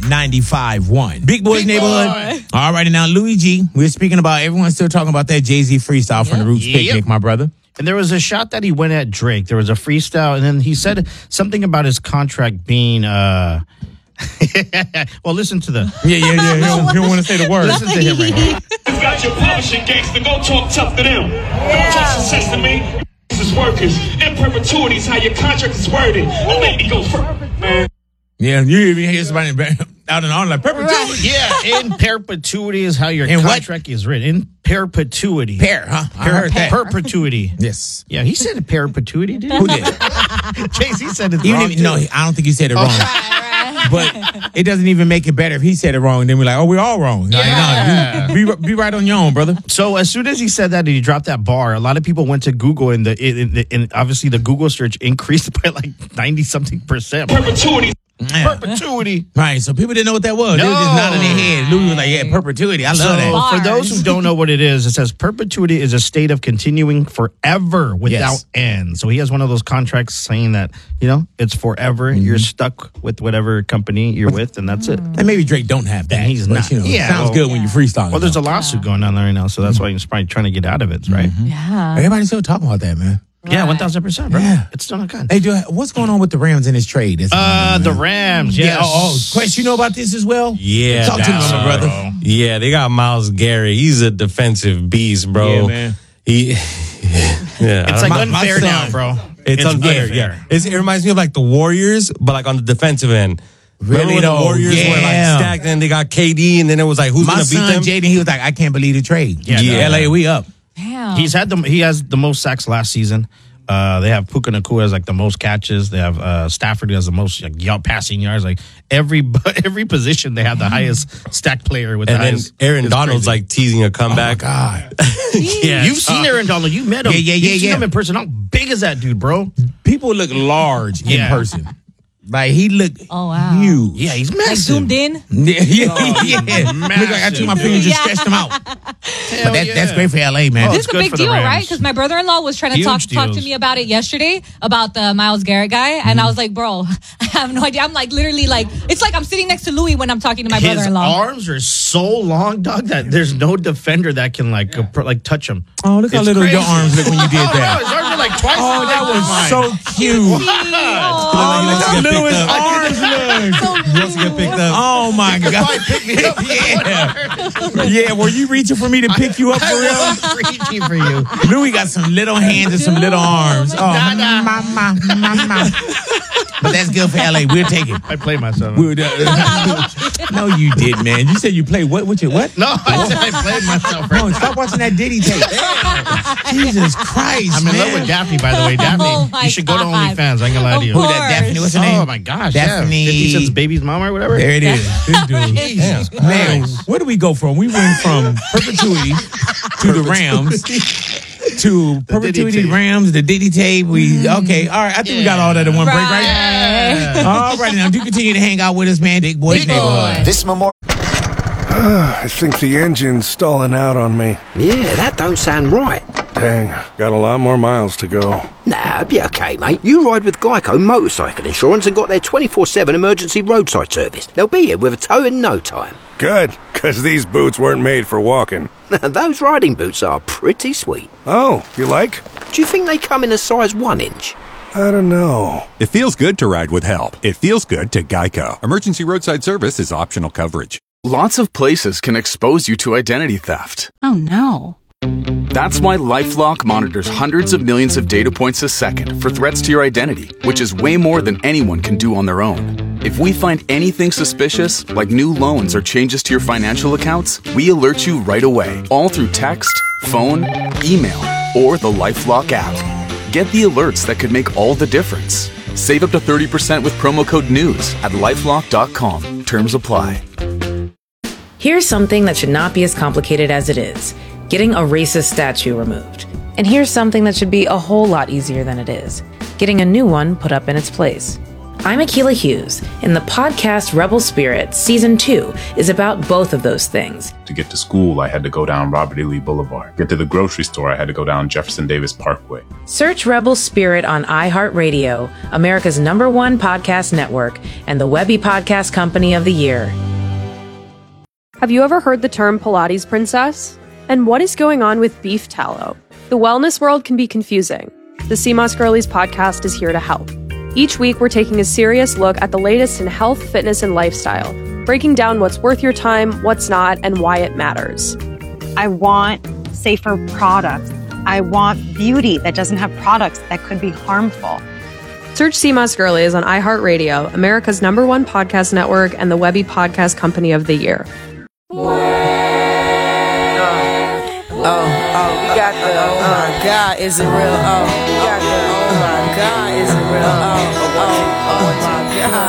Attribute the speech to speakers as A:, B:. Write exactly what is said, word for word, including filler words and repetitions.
A: ninety-five point one. Big Boy's
B: Big
A: Neighborhood.
B: Boy.
A: All righty, now, Louis G. We're speaking about, everyone's still talking about that Jay-Z freestyle yep. from the Roots
C: yep.
A: Picnic, my brother.
C: And there was a shot that he went at Drake. There was a freestyle, and then he said something about his contract being... uh well, listen to the...
A: Yeah, yeah, yeah. He don't, don't want to say the word.
C: Listen to him right now.
D: You got your publishing gangster. Go talk tough to them. Don't talk success to me. This is workers. In perpetuity is how your contract is worded. A lady go first, man.
A: Yeah, you even hear somebody out and on like perpetuity.
C: Yeah, in perpetuity is how your
A: in
C: contract
A: what?
C: is written. In perpetuity.
A: Per, huh? I
C: per-
A: heard that.
C: Perpetuity.
A: Yes.
C: Yeah, he said perpetuity, did he?
A: Who did?
C: Jay-Z said it
A: even
C: wrong,
A: even, No, I don't think he said it wrong. But it doesn't even make it better if he said it wrong. Then we're like, oh, we're all wrong.
C: Yeah.
A: Like, no, be, be right on your own, brother.
C: So as soon as he said that and he dropped that bar, a lot of people went to Google, and the in, in, in, obviously the Google search increased by like ninety something percent.
D: Perpetuity.
A: Yeah.
C: Perpetuity.
A: Right, so people didn't know what that was.
C: No.
A: They were just nodding their head. Louis was like, yeah, perpetuity. I love
C: so,
A: that.
C: For those who don't know what it is, it says perpetuity is a state of continuing forever without
A: Yes.
C: end. So he has one of those contracts saying that, you know, it's forever. Mm-hmm. You're stuck with whatever company you're with, and that's it.
A: And maybe Drake don't have that.
C: And he's
A: but,
C: not.
A: You know,
C: Yeah,
A: sounds
C: well,
A: good when you freestyle.
C: Well, there's a lawsuit going on there right now, so that's why he's probably trying to get out of it, right?
A: Mm-hmm.
E: Yeah.
A: Everybody's still talking about that, man.
C: Yeah, one thousand percent, bro.
A: Yeah.
C: It's still not good.
A: Hey, dude, what's going on with the Rams in this trade? That's
C: Uh,
A: going on,
C: the
A: man?
C: Rams, yes.
A: Yeah. Oh, oh, Quest, you know about this as well?
B: Yeah,
A: Talk to me,
B: that's
A: my
B: right.
A: brother.
B: Yeah, they got Myles Garrett. He's a defensive beast, bro.
A: Yeah, man.
B: He, yeah,
C: It's like
A: My- my
C: unfair
A: son.
C: now, bro.
B: it's, unfair. Yeah, it's, it reminds me of like the Warriors, but like on the defensive end.
A: Really,
B: Remember when
A: though?
B: the Warriors were like
A: Yeah.
B: stacked, and they got K D, and then it was like, who's
A: My
B: gonna beat
A: son,
B: them?
A: Jaden, he was like, I can't believe the trade.
C: Yeah,
B: Yeah.
A: L A, we up.
E: Damn.
C: He's had the he has the most sacks last season. Uh, they have Puka Nacua has like the most catches. They have uh, Stafford who has the most like, y- passing yards. Like every every position, they have the highest stack player with
B: And
C: the
B: then
C: highest.
B: Aaron
C: It's
B: Donald's
C: crazy.
B: like teasing a
A: Oh, my
B: comeback.
A: God.
B: yeah,
C: You've seen Aaron Donald. You met him.
A: Yeah, yeah, yeah,
C: You've seen
A: yeah.
C: him in person. How big is that dude, bro?
A: People look large in
C: Yeah.
A: person. Like, he looked
E: Oh, wow.
A: huge.
C: Yeah, he's
E: Like
C: massive.
E: zoomed in.
A: Yeah, yeah, yeah. Look like I took my finger and just
E: Yeah.
A: stretched them out.
C: Hell
A: But that,
C: yeah.
A: that's great for L A, man.
C: Oh,
E: This
C: it's
E: is a
C: good
E: big
C: for the
E: deal,
C: Rams.
E: right? Because my brother-in-law was trying to
C: Huge
E: talk talk to
C: deals.
E: me about it yesterday about the Myles Garrett guy, and I was like, "Bro, I have no idea." I'm like, literally, like, it's like I'm sitting next to Louis when I'm talking to my
C: His
E: brother-in-law.
C: arms are so long, dog, that there's no defender that can like uh, like touch him.
A: Oh, look how
C: It's
A: little your
C: crazy.
A: arms look when you did
C: Oh, no,
A: that.
C: his arms are like twice.
A: Oh,
C: as
A: that
C: long as
A: was
C: mine.
A: so cute.
E: Oh,
A: Look how little his arms look.
B: He wants to get picked up.
A: Oh, my God.
C: Probably pick me up.
A: Yeah. Yeah, were you reaching for me to pick you up for real?
C: I was reaching for you.
A: Louis got some little hands and some little arms. Oh,
C: Nah, nah.
A: mama, mama. But that's good for L A. We'll take it.
C: I played myself.
A: We'll, uh, no, you did, man. You said you played what? What? You what?
C: No, I said I played myself. Right
A: No,
C: now.
A: stop watching that Diddy tape. Jesus Christ,
C: I'm in
A: man.
C: love with Daphne, by the way. Daphne,
E: Oh, my
C: you should go to
E: God.
C: OnlyFans. I ain't gonna lie to you.
E: Of
A: Who that? Daphne? What's her name?
C: Oh my gosh,
A: Daphne.
C: yeah. fifty Cent's baby's mom or whatever.
A: There it is. This dude.
C: Jesus
A: Man,
C: Christ.
A: where do we go from? We went from perpetuity to the Rams to perpetuity
C: tape.
A: Rams, the Diddy tape. We okay. All right. I think we got all that in one break, right?
E: Right.
A: All right. Now do continue to hang out with us, man. Big Boys
E: Big
A: Neighborhood.
E: Boy.
F: This memorial.
G: I think the engine's stalling out on me.
F: Yeah, that don't sound right.
G: Dang, got a lot more miles to go.
F: Nah, be okay, mate. You ride with Geico Motorcycle Insurance and got their twenty-four seven emergency roadside service. They'll be here with a tow in no time.
G: Good, because these boots weren't made for walking.
F: Those riding boots are pretty sweet.
G: Oh, you like?
F: Do you think they come in a size one inch?
G: I don't know.
H: It feels good to ride with help. It feels good to Geico. Emergency roadside service is optional coverage.
I: Lots of places can expose you to identity theft.
J: Oh no.
I: That's why LifeLock monitors hundreds of millions of data points a second for threats to your identity, which is way more than anyone can do on their own. If we find anything suspicious, like new loans or changes to your financial accounts, we alert you right away, all through text, phone, email, or the LifeLock app. Get the alerts that could make all the difference. Save up to thirty percent with promo code NEWS at lifelock dot com. Terms apply.
K: Here's something that should not be as complicated as it is. Getting a racist statue removed. And here's something that should be a whole lot easier than it is. Getting a new one put up in its place. I'm Akilah Hughes, and the podcast Rebel Spirit Season two is about both of those things.
J: To get to school, I had to go down Robert E. Lee Boulevard. Get to the grocery store, I had to go down Jefferson Davis Parkway.
K: Search Rebel Spirit on iHeartRadio, America's number one podcast network, and the Webby Podcast Company of the Year.
L: Have you ever heard the term Pilates princess? And what is going on with beef tallow? The wellness world can be confusing. The C M O S Girlies podcast is here to help. Each week, we're taking a serious look at the latest in health, fitness, and lifestyle, breaking down what's worth your time, what's not, and why it matters.
M: I want safer products. I want beauty that doesn't have products that could be harmful.
L: Search C M O S Girlies on iHeartRadio, America's number one podcast network, and the Webby Podcast Company of the Year.
N: Oh, oh, we got the, oh my God, is it real? Oh, we got the, oh my God, is it real? Oh, oh, oh, oh,